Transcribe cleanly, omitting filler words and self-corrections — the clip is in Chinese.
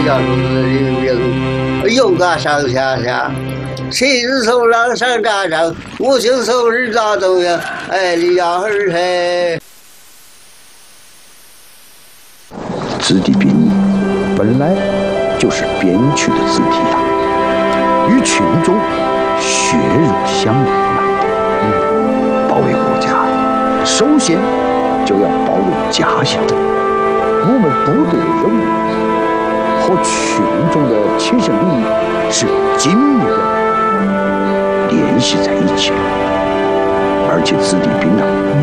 要说是领兵，勇敢上下下，谁日手上上战场，五行手日大中央，哎，李家儿嘿。 子弟兵本来就是边区的子弟呀，与群众血肉相连呐。保卫国家，首先就要保卫家乡。我们部队的任务和群众的切身利益是紧密的联系在一起的，而且子弟兵啊，